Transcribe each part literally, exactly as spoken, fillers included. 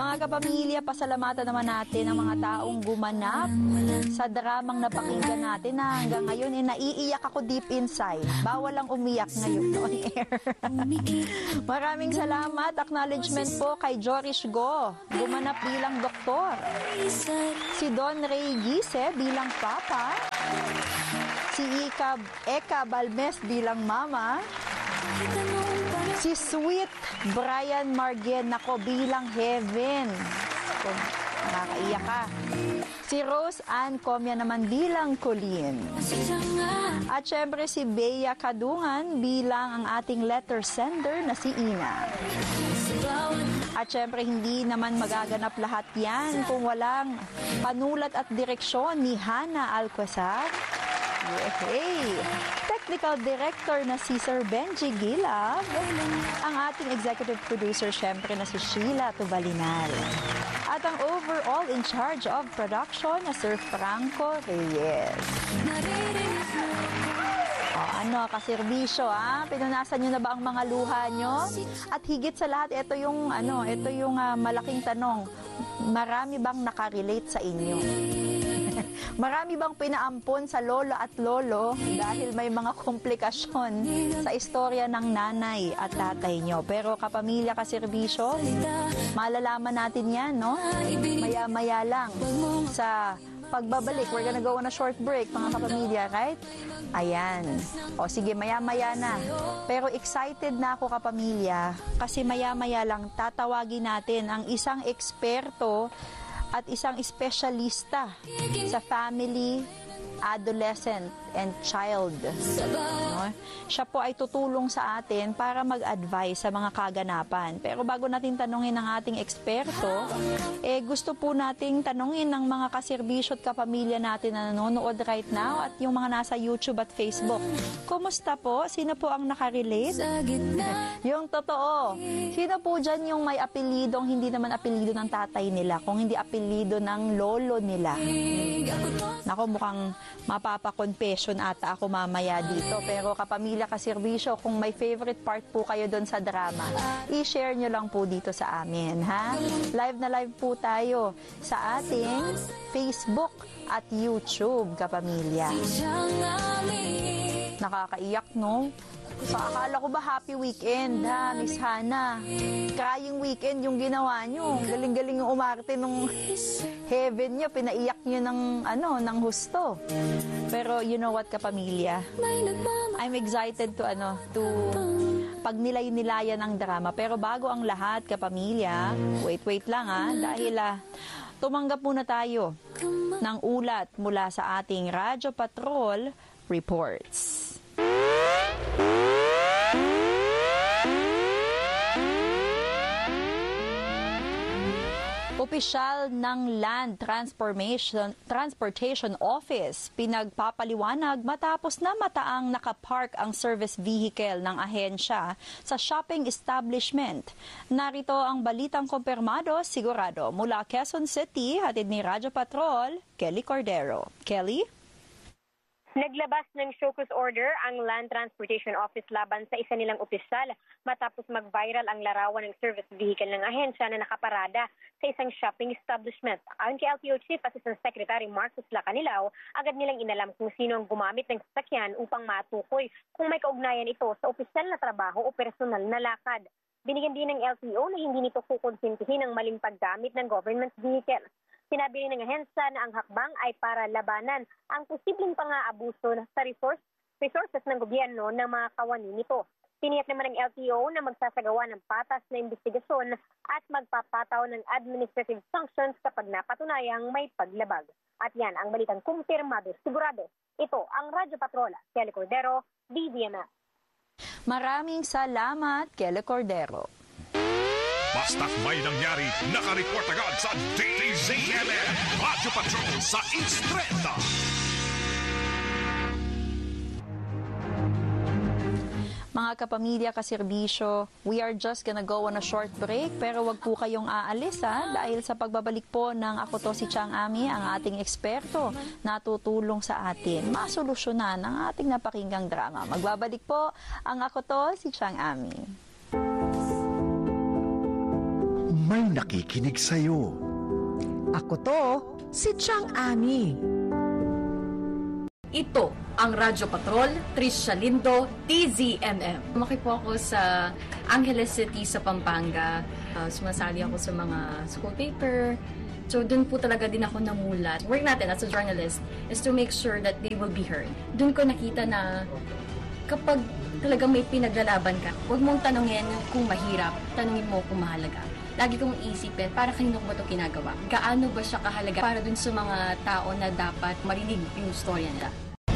Mga kapamilya, pasalamatan naman natin ang mga taong gumanap sa dramang napakinggan natin na hanggang ngayon eh, naiiyak ako deep inside. Bawal lang umiyak ngayon on air. Maraming salamat. Acknowledgement po kay Joris Go, gumanap bilang doktor. Si Don Ray Gise bilang papa. Si Ika, Eka Balmes bilang mama. Si Sweet Brian Margen nako bilang heaven. Kung nakakaiyak ka. Si Rose Ann Comia naman bilang Colleen. At syempre si Bea Kadungan bilang ang ating letter sender na si Ina. At syempre hindi naman magaganap lahat yan kung walang panulat at direksyon ni Hana Alcazar. Yay! Technical Director na si Sir Benji Gilab, ang ating Executive Producer syempre na si Sheila Tubalinal, at ang overall in charge of production na Sir Franco Reyes. O, ano, kaserbisyo, ah? Pinunasan nyo na ba ang mga luha nyo? At higit sa lahat, ito yung, ano, ito yung uh, malaking tanong, marami bang nakarelate sa inyo? Marami bang pinaampon sa lolo at lolo dahil may mga komplikasyon sa istorya ng nanay at tatay nyo? Pero kapamilya, kaserbisyo, malalaman natin yan, no? Maya-maya lang sa pagbabalik. We're gonna go on a short break, mga kapamilya, right? Ayan. O sige, maya-maya na. Pero excited na ako, kapamilya, kasi maya-maya lang tatawagin natin ang isang eksperto at isang espesyalista sa family, adolescent, and child. No? Siya po ay tutulong sa atin para mag-advise sa mga kaganapan. Pero bago natin tanungin ang ating eksperto, eh gusto po nating tanungin ng mga kaserbisyo at kapamilya natin na nanonood right now at yung mga nasa YouTube at Facebook. Kumusta po? Sino po ang nakarelate? Yung totoo. Sino po dyan yung may apelidong hindi naman apelido ng tatay nila, kung hindi apelido ng lolo nila? Nako, mukhang mapapa-confession ata ako mamaya dito. Pero kapamilya, kaserbisyo, kung may favorite part po kayo doon sa drama, i-share nyo lang po dito sa amin, ha? Live na live po tayo sa ating Facebook at YouTube, kapamilya. Nakakaiyak, no? So, akala ko ba happy weekend, ha, Miss Hana? Crying weekend yung ginawa nyo. Galing-galing yung umarte nung heaven nyo. Pinaiyak nyo ng, ano, ng husto. Pero, you know what, kapamilya? I'm excited to, ano, to pagnilay-nilayan ng drama. Pero bago ang lahat, kapamilya, wait, wait lang, ha? Dahil, ah, tumanggap muna tayo ng ulat mula sa ating Radyo Patrol Reports. Opisyal ng Land Transformation, Transportation Office pinagpapaliwanag matapos na mataang nakapark ang service vehicle ng ahensya sa shopping establishment. Narito ang balitang kumpirmado, sigurado, mula Quezon City, hatid ni Radyo Patrol, Kelly Cordero. Kelly? Naglabas ng show cause order ang Land Transportation Office laban sa isa nilang opisyal matapos mag-viral ang larawan ng service vehicle ng ahensya na nakaparada sa isang shopping establishment. Ayon kay L T O Chief Assistant Secretary Marcos Lacanilao, agad nilang inalam kung sino ang gumamit ng sasakyan upang matukoy kung may kaugnayan ito sa opisyal na trabaho o personal na lakad. Binigyan din ng L T O na hindi nito kukonsintihin ang maling paggamit ng government vehicle. Sinabi rin ng ahensya na ang hakbang ay para labanan ang posibleng pang-aabuso sa resource, resources ng gobyerno ng mga kawani nito. Tiniyak naman ng L T O na magsasagawa ng patas na investigasyon at magpapataw ng administrative sanctions kapag napatunayang may paglabag. At yan ang balitang kumpirmado, sigurado. Ito ang Radyo Patrol, Kelly Cordero, D V M S. Maraming salamat, Kelly Cordero. Basta't may nangyari, nakareport agad sa D Z M M, Radyo Patrol sa Instreta. Mga kapamilya, kaserbisyo, we are just gonna go on a short break, pero wag po kayong aalis, ha, dahil sa pagbabalik po ng Ako To Si Chang Ami, ang ating eksperto na tutulong sa atin masolusyonan ang ating napakinggang drama. Magbabalik po ang Ako To Si Chang Ami. may nakikinig sa'yo. Ako to, si Chang Ami. Ito ang Radyo Patrol, Tricia Lindo, T Z M M. Lumaki po ako sa Angeles City sa Pampanga. Uh, sumasali ako sa mga school paper. So dun po talaga din ako namulat. Work natin as a journalist is to make sure that they will be heard. Dun ko nakita na kapag talaga may pinaglalaban ka, huwag mong tanungin kung mahirap, tanungin mo kung mahalaga. Lagi kong isipin, para kanino ko ba ito ginagawa? Gaano ba siya kahalaga para dun sa mga tao na dapat marinig yung storya nila?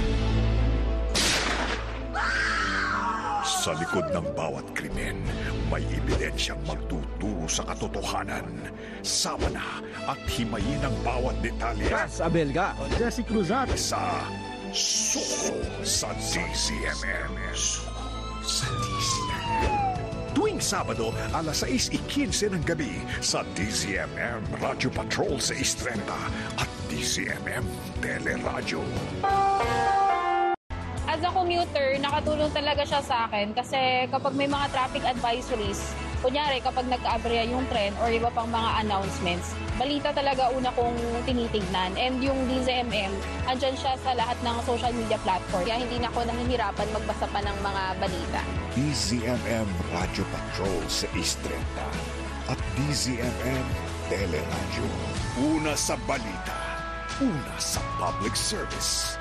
Sa likod ng bawat krimen, may ebidensyang magtuturo sa katotohanan. Sama na at himayin ang bawat detalye. Cas Abelga, Jesse Cruzat. Sa Suko sa D Z M M. Suko sa D Z M M. Tuwing Sabado, alas sais ikinse ng gabi sa D Z M M Radio Patrol sa Istrenta at D Z M M Teleradyo. As a commuter, nakatulong talaga siya sa akin kasi kapag may mga traffic advisories, kunyari kapag nagka-aberya yung tren or iba pang mga announcements, balita talaga una kong tinitignan. And yung D Z M M, andyan siya sa lahat ng social media platform. Kaya hindi na ako nahihirapan magbasa pa ng mga balita. D Z M M Radio Patrol sa Istrenta at D Z M M Teleradyo. Una sa balita, una sa public service.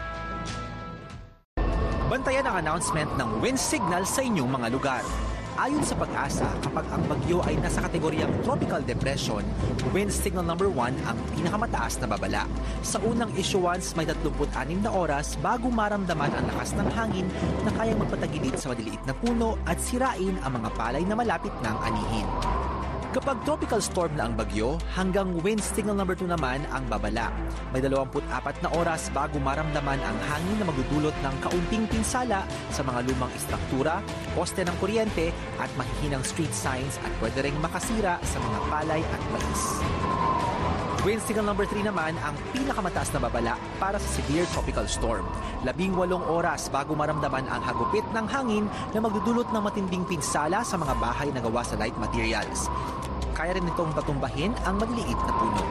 Bantayan ang announcement ng wind signal sa inyong mga lugar. Ayon sa Pag-asa, kapag ang bagyo ay nasa kategoryang tropical depression, wind signal number one ang pinakamataas na babala. Sa unang issuance, may tatlumpu't anim na oras bago maramdaman ang lakas ng hangin na kayang magpatagilid sa maliliit na puno at sirain ang mga palay na malapit ng anihin. Kapag tropical storm na ang bagyo, hanggang wind signal number two naman ang babala. May dalawampu't apat na oras bago maramdaman ang hangin na magdudulot ng kaunting pinsala sa mga lumang istruktura, poste ng kuryente at mahihinang street signs at pwede ring makasira sa mga palay at mais. Wind signal number three naman ang pinakamataas na babala para sa severe tropical storm. Labing walong oras bago maramdaman ang hagupit ng hangin na magdudulot ng matinding pinsala sa mga bahay na gawa sa light materials. Kaya rin itong patumbahin ang maliliit na puno.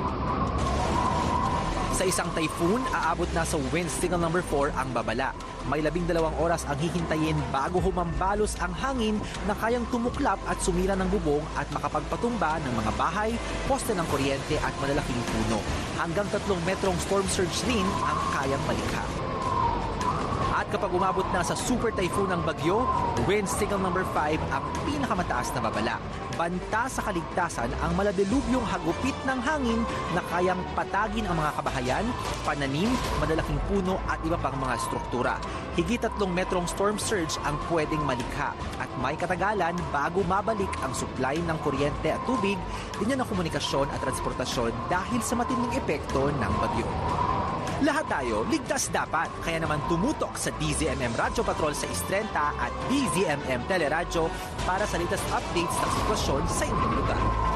Sa isang typhoon, aabot na sa wind signal number four ang babala. May labing dalawang oras ang hihintayin bago humambalos ang hangin na kayang tumuklap at sumira ng bubong at makapagpatumba ng mga bahay, poste ng kuryente at malalaking puno. Hanggang tatlong metrong storm surge rin ang kayang malikha. At kapag umabot na sa super typhoon ng bagyo, wind signal number five ang pinakamataas na babala. Banta sa kaligtasan ang maladilubyong hagupit ng hangin na kayang patagin ang mga kabahayan, pananim, malalaking puno at iba pang mga struktura. Higit tatlong metrong storm surge ang pwedeng malikha at may katagalan bago mabalik ang supply ng kuryente at tubig, linya ng komunikasyon at transportasyon dahil sa matinding epekto ng bagyo. Lahat tayo, ligtas dapat. Kaya naman tumutok sa D Z M M Radio Patrol sa Istrenta at D Z M M Teleradyo para sa latest updates ng sitwasyon sa inyong lugar.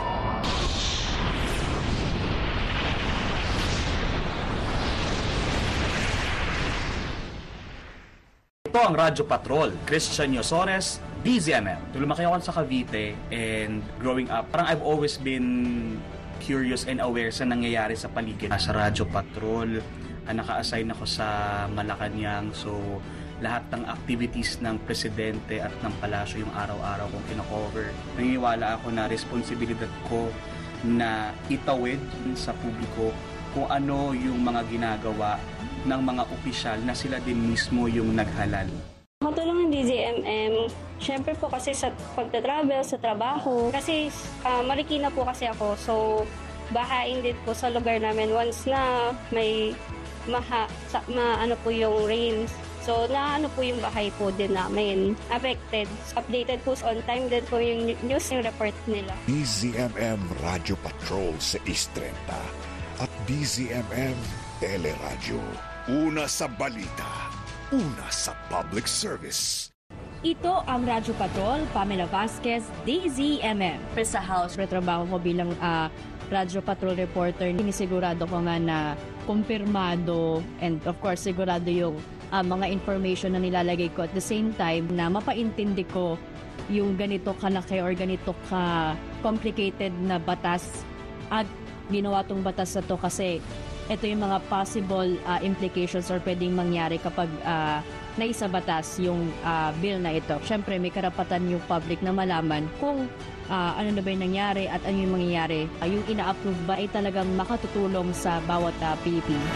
Ito ang Radyo Patrol, Christian Yosones, D Z M M. Lumaki ako sa Cavite and growing up, parang I've always been curious and aware sa nangyayari sa paligid. Sa Radyo Patrol, naka-assign ako sa Malacanang, so lahat ng activities ng presidente at ng palasyo yung araw-araw kong kino-cover. Naniniwala ako na responsibilidad ko na itawid sa publiko kung ano yung mga ginagawa ng mga opisyal na sila din mismo yung naghalal. Makatulong ng D Z M M, syempre po kasi sa pagta-travel, sa trabaho, kasi uh, Marikina po kasi ako, so bahain din po sa lugar namin once na may maha, sa, ma, ano po yung rains. So, na ano po yung bahay po din namin affected. Updated po on time din po yung news, yung report nila. D Z M M Radio Patrol sa Istrenta at D Z M M Teleradyo. Una sa balita, una sa public service. Ito ang Radyo Patrol, Pamela Vasquez, D Z M M. Sa house, retrabaho ko bilang uh, Radyo Patrol reporter. Sinisigurado ko nga na kumpirmado and of course sigurado yung uh, mga information na nilalagay ko at the same time na mapaintindi ko yung ganito kalaki or ganito ka complicated na batas at ginawa tong batas na to kasi ito yung mga possible uh, implications or pwedeng mangyari kapag uh, naisa batas yung uh, bill na ito. Siyempre, may karapatan yung public na malaman kung uh, ano na ba yung nangyari at ano yung mangyayari. Uh, yung ina-approve ba ay talagang makatutulong sa bawat uh, Pilipino.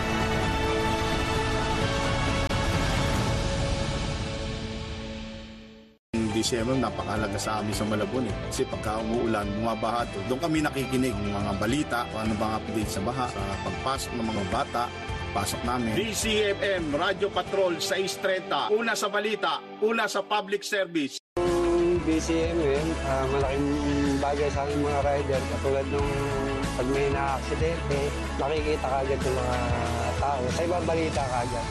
D C M M napakalaga sa amin sa Malabon eh. Kasi pagka umuulan, bumabaha to. Doon kami nakikinig ng mga balita, kung ano bang update sa baha, sa pagpasok ng mga bata, pasok namin. D C M M, Radio Patrol six thirty, una sa balita, una sa public service. Yung D C M M, uh, malaking bagay sa aking mga rider, katulad nung pag may na-aksidente, nakikita kagad ng mga tao. Sa ibang balita kagad.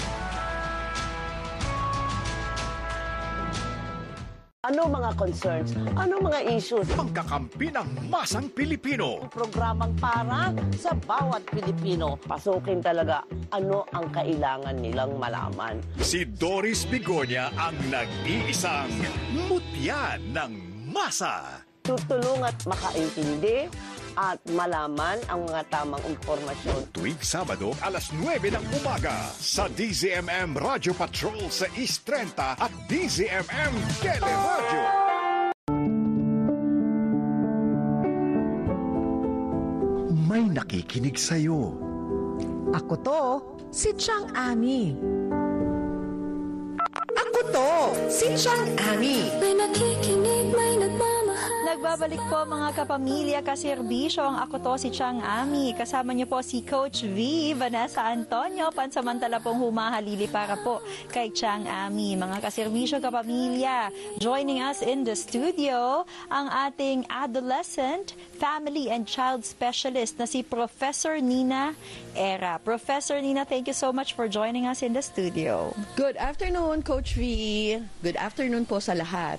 Ano mga concerns? Ano mga issues? Pangkakampi ng masang Pilipino. Programang para sa bawat Pilipino. Pasukin talaga ano ang kailangan nilang malaman. Si Doris Bigonia ang nag-iisang mutya ng masa. Tutulong at makaintindi at malaman ang mga tamang impormasyon. Tuwing Sabado, alas nuwebe ng umaga sa D Z M M Radio Patrol sa East Trenta at D Z M M Teleradio. May nakikinig sa'yo. Ako to, si Chang Ami. Ako to, si Chang Ami. May nakikinig, may nagmamahal. Nagbabalik po mga kapamilya, kaserbisyo. Ang ako to si Chang Ami. Kasama niyo po si Coach V, Vanessa Antonio. Pansamantala pong humahalili para po kay Chang Ami. Mga kaserbisyo, kapamilya, joining us in the studio, ang ating adolescent, family and child specialist na si Professor Nina Era. Professor Nina, thank you so much for joining us in the studio. Good afternoon, Coach V. Good afternoon po sa lahat.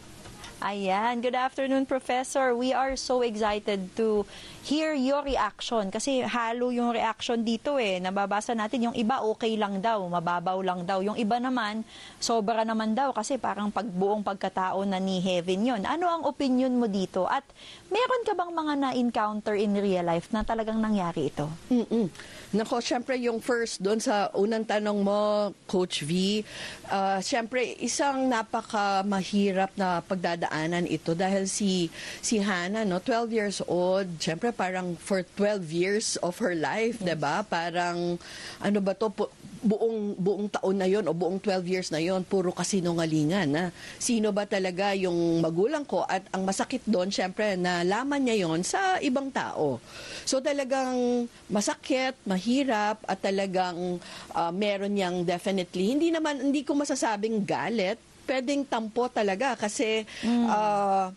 Ayan, good afternoon, Professor. We are so excited to hear your reaction kasi halo yung reaction dito eh. Nababasa natin yung iba okay lang daw, mababaw lang daw. Yung iba naman, sobra naman daw kasi parang pagbuong pagkatao na ni Heaven yon. Ano ang opinion mo dito? At meron ka bang mga na-encounter in real life na talagang nangyari ito? Mm-mm. Nako, syempre yung first doon sa unang tanong mo, Coach V, uh, syempre isang napaka mahirap na pagdadaanan ito dahil si si Hannah, no, twelve years old, syempre parang for twelve years of her life, yes. 'Di ba? Parang ano ba to, buong buong taon na yon o buong twelve years na yon puro kasinungalingan na sino ba talaga yung magulang ko, at ang masakit doon syempre nalaman niya yon sa ibang tao. So talagang masakit, mahirap, at talagang uh, meron niyang definitely hindi naman hindi ko masasabing galit, pwedeng tampo talaga kasi mm. uh,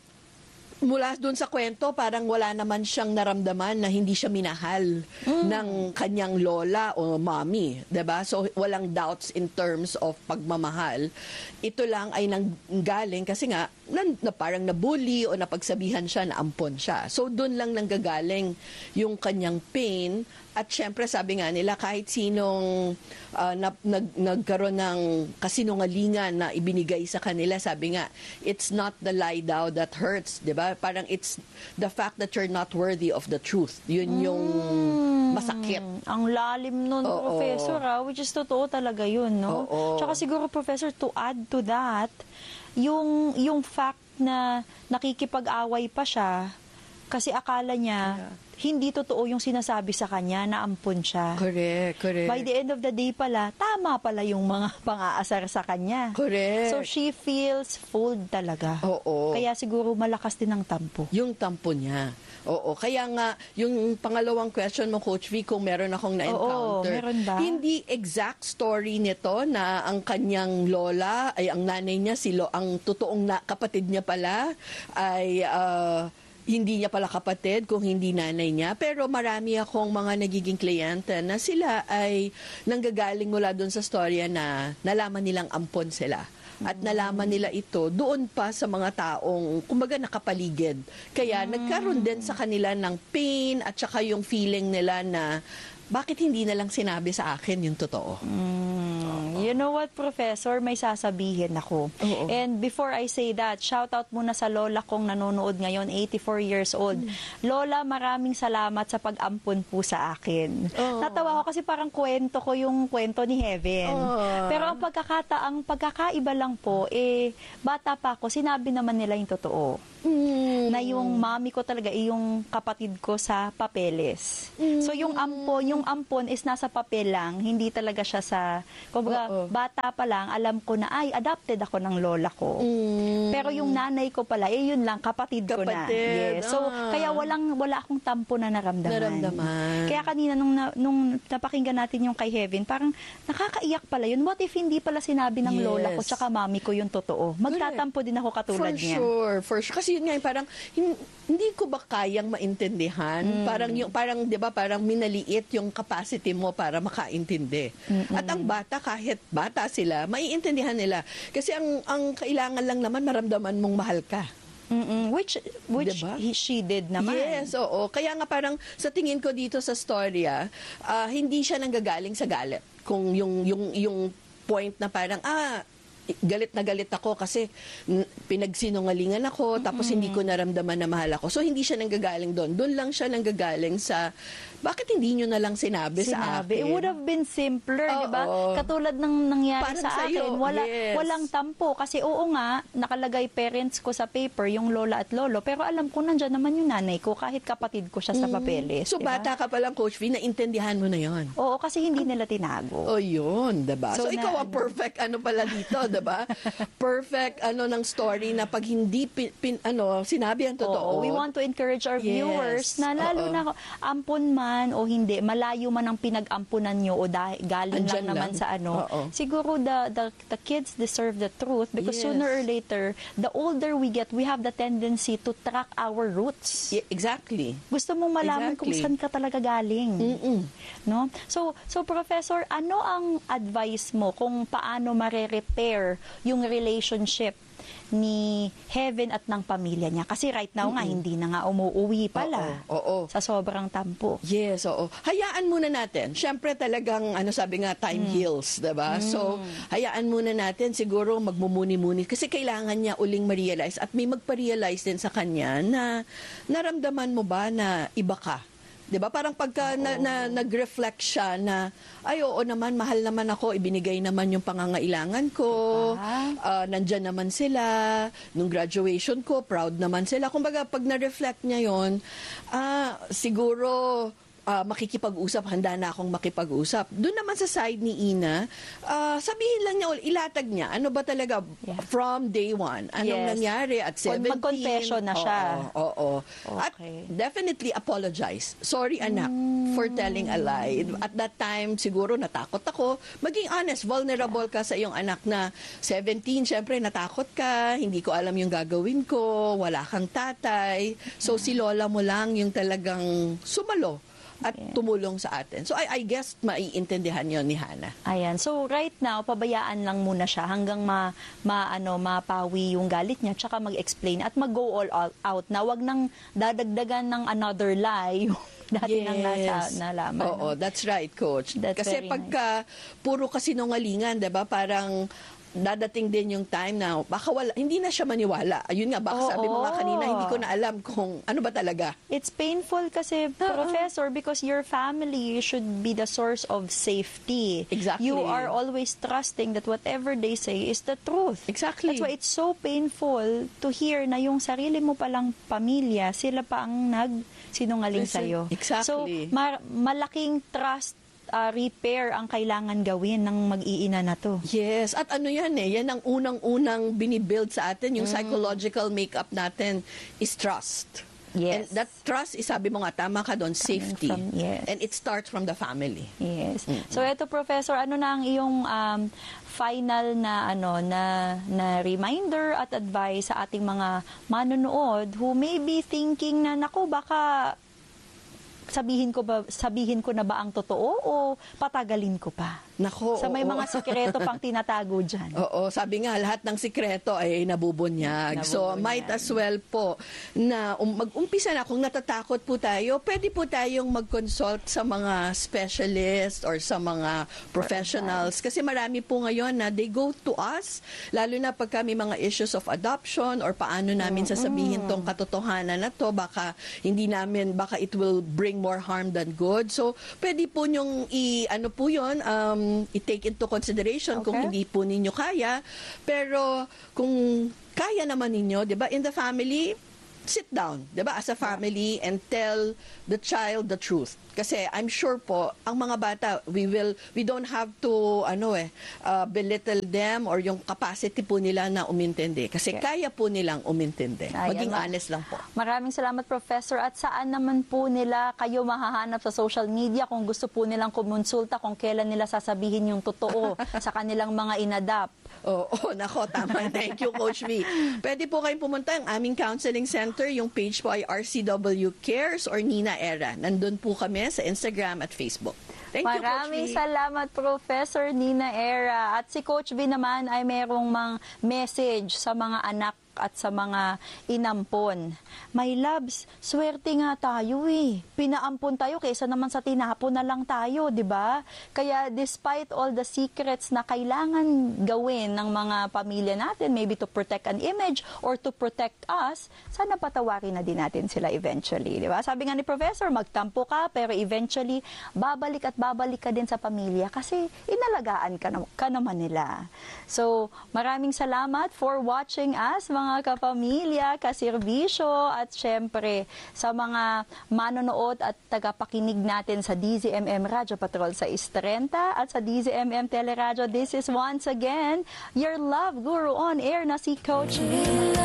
mula doon sa kwento, parang wala naman siyang naramdaman na hindi siya minahal mm. ng kanyang lola o mommy, 'di ba? So walang doubts in terms of pagmamahal. Ito lang ay nanggaling kasi nga na, na parang nabully o napagsabihan siya na ampon siya. So doon lang nanggagaling yung kanyang pain. At syempre sabi nga nila kahit sinong uh, na, nag, nagkaroon ng kasinungalingan na ibinigay sa kanila, sabi nga it's not the lie daw that hurts, 'di ba? Parang it's the fact that you're not worthy of the truth. Yun yung masakit. Ang lalim nun, Oo. Professor, ah, which is totoo talaga yun, no? Oo. Tsaka siguro, Professor, to add to that, yung yung fact na nakikipag-away pa siya kasi akala niya yeah. hindi totoo yung sinasabi sa kanya na ampun siya. Correct, correct. By the end of the day pala, tama pala yung mga pang-aasar sa kanya. Correct. So she feels fooled talaga. Oo. Kaya siguro malakas din ang tampo. Yung tampo niya. Oo. Kaya nga, yung pangalawang question mo, Coach V, kung meron akong na-encounter. Oo, meron ba? Hindi exact story nito na ang kanyang lola, ay ang nanay niya, si Lo, ang totoong na, kapatid niya pala, ay uh, hindi niya pala kapatid kung hindi nanay niya. Pero marami akong mga nagiging kliyente na sila ay nanggagaling mula doon sa storya na nalaman nilang ampon sila. At nalaman nila ito doon pa sa mga taong kumbaga nakapaligid. Kaya mm. nagkaroon din sa kanila ng pain at saka yung feeling nila na bakit hindi na lang sinabi sa akin yung totoo? Mm, you know what, Professor? May sasabihin ako. Oo. And before I say that, shout out muna sa lola kong nanonood ngayon, eighty-four years old. Mm. Lola, maraming salamat sa pag-ampon po sa akin. Oo. Natawa ko kasi parang kwento ko yung kwento ni Heaven. Oo. Pero ang pagkakata, ang pagkakaiba lang po, eh, bata pa ako, sinabi naman nila yung totoo. Mm. Na yung mami ko talaga, eh, yung kapatid ko sa papeles. Mm. So yung ampon, yung ampon is nasa papel lang, hindi talaga siya sa, kumbaga, Oo. bata pa lang, alam ko na, ay, adopted ako ng lola ko. Mm. Pero yung nanay ko pala, eh, yun lang, kapatid, ko na. Kapatid, Yes. So, ah. kaya walang, wala akong tampo na naramdaman. Naramdaman. Kaya kanina, nung, na- nung napakinggan natin yung kay Heaven, parang nakakaiyak pala yun. What if hindi pala sinabi ng Yes. lola ko tsaka mami ko yung totoo? Magtatampo din ako katulad For niya. sure, for sure. Kasi yun nga, yung parang hin- hindi ko ba kayang maintindihan? Mm. Parang yung parang 'di ba, parang minaliit yung capacity mo para makaintindi. Mm-mm. At ang bata, kahit bata sila, maiintindihan nila. Kasi ang ang kailangan lang naman maramdaman mong mahal ka. Mm-mm. Which, which Diba? he, she did naman. Yes, oo. Kaya nga parang sa tingin ko dito sa storya, ah, hindi siya nanggagaling sa galit. Kung yung yung yung point na parang ah galit na galit ako kasi n- pinagsinungalingan ako tapos hindi ko naramdaman na mahal ako. So hindi siya nanggagaling doon. Doon lang siya nanggagaling sa bakit hindi nyo na lang sinabi, sa Sinabi. akin? It would have been simpler, Oo. di ba? Katulad ng nangyari Parang sa sa'yo, akin. Wala, yes. Walang tampo. Kasi oo nga, nakalagay parents ko sa paper, yung lola at lolo. Pero alam ko, nandyan naman yung nanay ko, kahit kapatid ko siya sa Mm. papeles. So di ba? bata ka pa lang, Coach V, naintindihan mo na yon. Oo, kasi hindi nila tinago. Oh, yun, diba? So, So, ikaw na- ang perfect ano pala dito, diba? Perfect ano ng story na pag hindi pin, pin- ano, sinabi ang totoo. Oo, we want to encourage our Yes. viewers na lalo Oo. na ampon man o hindi, malayo man ang pinag-ampunan nyo o dahil, galing Andyan lang naman lang. sa ano, Oo. siguro the, the the kids deserve the truth because Yes. sooner or later, the older we get, we have the tendency to track our roots. Yeah, exactly. Gusto mong malaman kung Exactly. saan ka talaga galing. Mm-mm. No? So, so Professor, ano ang advice mo kung paano mare-repair yung relationship ni Heaven at ng pamilya niya? Kasi right now nga, hindi na nga umuuwi pala. Oo, oo. Sa sobrang tampo. Yes, oo. Hayaan muna natin. Siyempre talagang, ano sabi nga, time heals, diba? Mm. So, hayaan muna natin. Siguro magmumuni-muni. Kasi kailangan niya uling ma-realize at may magpa-realize din sa kanya na naramdaman mo ba na iba ka? 'Di ba? Parang pagka na, na, nag-reflect siya na, ay oo naman, mahal naman ako, ibinigay naman yung pangangailangan ko, ah, nandyan naman sila, nung graduation ko, proud naman sila. Kumbaga, pag na-reflect niya yon, ah, siguro, ah, makikipag-usap, handa na akong makipag-usap. Doon naman sa side ni Ina, ah, sabihin lang niya, ul- ilatag niya, ano ba talaga from day one? Anong Yes. nangyari at Kung seventeen? mag-confession na siya. Oo, oo. At definitely apologize. Sorry anak for telling a lie. At that time, siguro natakot ako. Maging honest, vulnerable ka sa iyong anak na seventeen, syempre natakot ka, hindi ko alam yung gagawin ko, wala kang tatay. So si lola mo lang yung talagang sumalo at tumulong sa atin. So I, I guess maiintindihan yon ni Hannah. Ayan. So right now, pabayaan lang muna siya hanggang ma, ma ano, mapawi yung galit niya tsaka mag-explain at mag-go all out, out na wag nang dadagdagan ng another lie yung dati nang nasa nalaman. Oo, no? that's right, Coach. That's Kasi very pagka puro kasinungalingan, 'di ba? Parang dadating din yung time na baka wala, hindi na siya maniwala. Ayun nga, baka sabi mo nga Oo. kanina, hindi ko na alam kung ano ba talaga. It's painful kasi, Professor, because your family should be the source of safety. Exactly. You are always trusting that whatever they say is the truth. Exactly. That's why it's so painful to hear na yung sarili mo palang pamilya, sila pa ang nagsinungaling Listen, sa'yo. exactly. So, ma- malaking trust uh, repair ang kailangan gawin ng mag-iina na to. Yes, at ano yan eh, yan ang unang-unang binibuild sa atin, yung Mm. psychological makeup natin is trust. Yes. And that trust is, sabi mo nga, tama ka doon, safety. from- yes. And it starts from the family. Yes. So eto, Professor, ano na ang iyong um, final na ano na na reminder at advice sa ating mga manonood who may be thinking na naku, baka sabihin ko ba sabihin ko na ba ang totoo o patagalin ko pa? Nako, Sa may oo. mga sikreto pang tinatago dyan. Oo, sabi nga, lahat ng sikreto ay nabubunyag. So, Nabubunyag. might as well po na um, mag-umpisa na. Kung natatakot po tayo, pwede po tayong mag-consult sa mga specialist or sa mga professionals. Kasi marami po ngayon na they go to us, lalo na pagka may mga issues of adoption or paano namin sasabihin tong katotohanan na to, baka hindi namin, baka it will bring more harm than good. So, pwede po nyong i, ano po yun, um, i-take into consideration kung Okay. hindi po ninyo kaya. Pero kung kaya naman ninyo, 'di ba, in the family, sit down, 'di ba, as a family and tell the child the truth. Kasi I'm sure po ang mga bata, we will we don't have to ano eh uh, belittle them or yung capacity po nila na umintindi kasi kaya po nilang umintindi. Ayan, Maging ma- honest lang po. Maraming salamat, Professor. At saan naman po nila kayo mahahanap sa social media kung gusto po nilang kumonsulta, kung kailan nila sasabihin yung totoo sa kanilang mga inadapt? Oo, oh, nako, tama. Thank you, Coach V. Pwede po kayong pumunta ang aming counseling center. Yung page po ay R C W Cares or Nina Era. Nandun po kami sa Instagram at Facebook. Thank you, Coach Maraming V. salamat, Professor Nina Era. At si Coach V naman ay merong mang message sa mga anak at sa mga inampon. My loves, swerte nga tayo eh. Pinaampon tayo kaysa naman sa tinapon na lang tayo, di ba? Kaya despite all the secrets na kailangan gawin ng mga pamilya natin, maybe to protect an image or to protect us, sana patawarin na din natin sila eventually, di ba? Sabi nga ni Professor, magtampo ka pero eventually babalik at babalik ka din sa pamilya kasi inalagaan ka, na, ka naman nila. So, maraming salamat for watching us, mga kapamilya, kaserbisyo, at syempre sa mga manonood at tagapakinig natin sa D Z M M Radyo Patrol sa Istrenta at sa D Z M M Teleradyo. This is once again your love guru on air na si Coach V.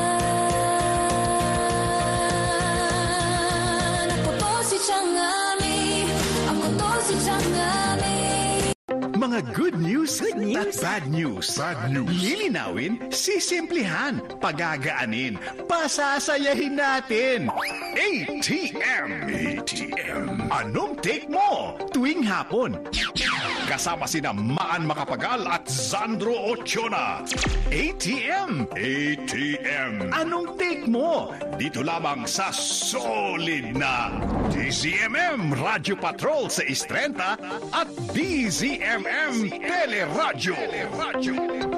Ako to si Changami, ako to si Changami. Mga good news, at bad news. Bad news. Lilinawin, sisimplihan, pagagaanin, pasasayahin natin. A T M. A T M. Anong take mo tuwing hapon? Kasama sina Maan Macapagal at Sandro Ochoa. A T M. A T M. Anong take mo? Dito lamang sa solid na D Z M M Radyo Patrol sa Istrenta at D Z M M Teleradyo.